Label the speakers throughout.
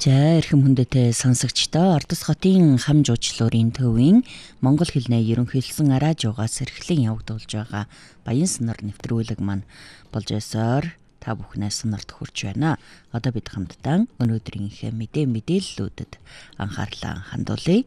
Speaker 1: За эрхэм хүндэтэй сонсогчдоо Ордос хотын хам жуучлалын төвийн монгол хэлний ерөнхийлсөн радиогоос эрхлэн явагдуулж байгаа баян сонор нэвтрүүлэг маань болж байсаар та бүхнээ сонорт хүрч байна. Одоо бид хамтдаа өнөөдрийнхээ мэдээллүүдэд анхаарлаа хандуулъя.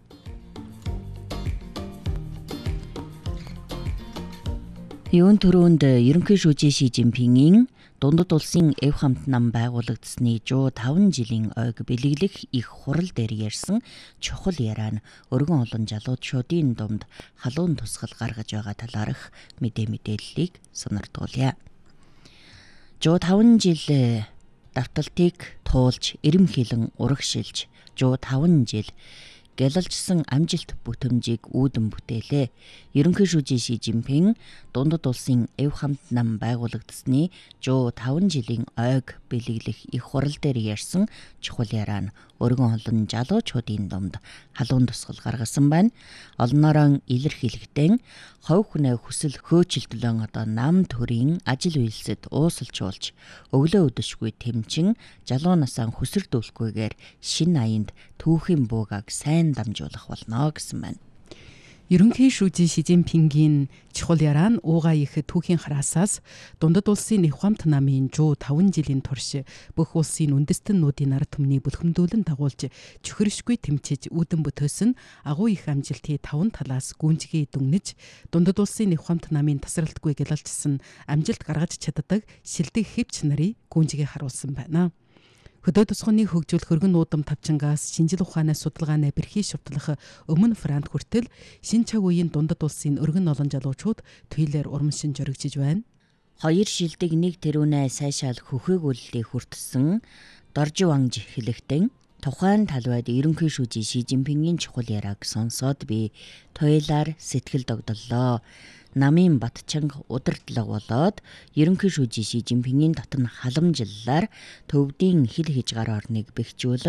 Speaker 1: Юун төрөнд ерөнхий шүүжээ Ши Жинпингийн Дундад улсын эв хамт нам байгуулагдсны 105 жилийн ойг бэлэглэх их хурал дээр ярьсан чухал яриа нь өргөн олон залуучуудын дунд халуун тусгал гаргаж байгаа талаарх мэдээллийг сонирдуулъя. 105 жил давталтыг туулж эрэмхийлэн урагшилж 105 жил гялалжсан амжилт бүтэмжийг үүдэн бүтээлээ. Ерөнхий шүүжээ Ши Жинпин Дундад улсын эв хамт нам байгуулагдсны 105 жилийн ойг бэлэглэх их хурал дээр ярьсан чухал яриа нь өргөн олон залуучуудын дунд халуун тусгал гаргасан байна. Олноороо илэрхийлэхдээ хов хүнээ хүсэл хөөцөлтөлөн нам төрийн ажил үйлсэд уусалжуулж өглөө өдөшгүй тэмчин залуу насаа хөсөрдүүлэхгүйгээр шинэ аянд түүхийн буугааг сайн дамжуулах болно гэсэн байна.
Speaker 2: Ерөнхий шүүжээ Ши Жинпингийн чухал яриа нь уугаа их түүхийн хараасаас Дундад улсын эв хамт намын 105 жилийн турш бүх улсын үндэстэннүүдийн ард түмнийг бүлхэмдүүлэн дагуулж чөхөршгүй тэмцэж үүдэн бүтээсэн агуу их амжилтыг таван талаас гүнзгий дүгнэж Дундад улсын эв хамт намын тасралтгүй гялалжсан амжилт гаргаж чаддаг шилдэг хэвч нарыг гүнзгий харуулсан байна. Хөдөө тусганы хөгжүүлэх өргөн нуудам тавчингаас шинжил ухааны судалгааны бэрхий шувтлах өмнө Франц хүртэл шин цаг үеийн Дундад улсын өргөн олон залуучууд туйлаар урмшин жөрөгжиж байна.
Speaker 1: 2 шилдэг нэг тэрүүнээ сайшаал хөхөөгүүлэлтийг хүртсэн Доржи Ванж хэлэхдээ тухайн талбайд ерөнхий шүүжээ Ши Жинпингийн чухал яриаг сонсоод би туйлаар сэтгэл догдоллоо. Намын батчанга удирдлага болоод ерөнхий шүүжээ Ши Жинпингийн дотор халамжлалаар төвдийн хил хязгаар орныг бэхжүүлэн